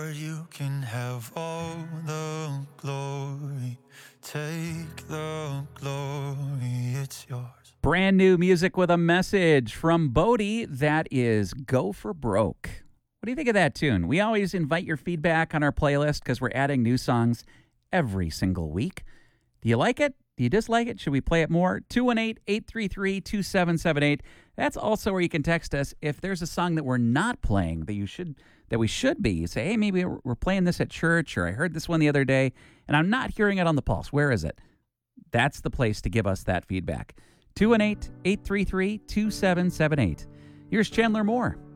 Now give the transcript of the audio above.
Lord, you can have all the glory. Take the glory, it's yours. Brand new music with a message from Bodie. That is Go for Broke. What do you think of that tune? We always invite your feedback on our playlist because we're adding new songs every single week. Do you like it? Do you dislike it? Should we play it more? 218-833-2778. That's also where you can text us if there's a song that we're not playing that we should be. You say, hey, maybe we're playing this at church, or I heard this one the other day, and I'm not hearing it on the Pulse. Where is it? That's the place to give us that feedback. 218-833-2778. Here's Chandler Moore.